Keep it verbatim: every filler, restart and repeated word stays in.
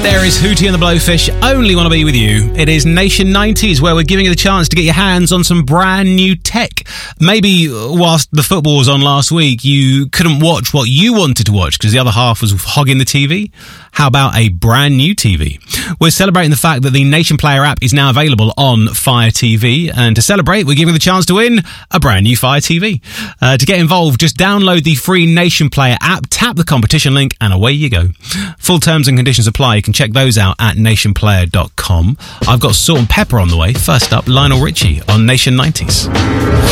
There is Hootie and the Blowfish, Only Want to Be With You. It is Nation nineties, where we're giving you the chance to get your hands on some brand new tech. Maybe whilst the football was on last week, you couldn't watch what you wanted to watch because the other half was hogging the T V. How about a brand new T V? We're celebrating the fact that the Nation Player app is now available on Fire T V. And to celebrate, we're giving you the chance to win a brand new Fire T V. Uh, to get involved, just download the free Nation Player app, tap the competition link, and away you go. Full terms and conditions apply. You can check those out at nation player dot com. I've got Salt and Pepper on the way. First up, Lionel Richie on Nation nineties.